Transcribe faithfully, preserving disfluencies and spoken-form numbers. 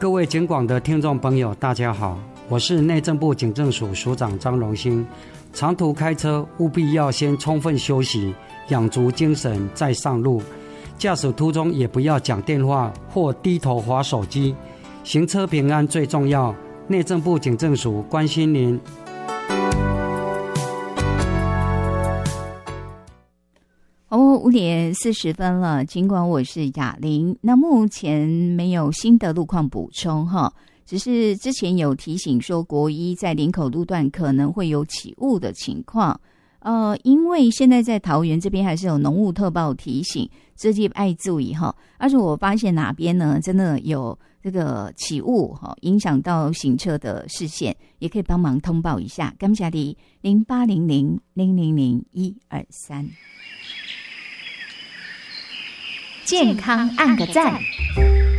各位警广的听众朋友大家好，我是内政部警政署署长张荣兴。长途开车务必要先充分休息，养足精神再上路，驾驶途中也不要讲电话或低头滑手机，行车平安最重要。内政部警政署关心您。 哦，五点四十分了。尽管我是雅玲，那目前没有新的路况补充哈，只是之前有提醒说国一在林口路段可能会有起雾的情况。呃，因为现在在桃园这边还是有浓雾特报提醒，这就爱注意哈。而且我发现哪边呢，真的有这个起雾哈，影响到行车的视线，也可以帮忙通报一下。感谢你零八零零零零零一二三。 健康按个赞。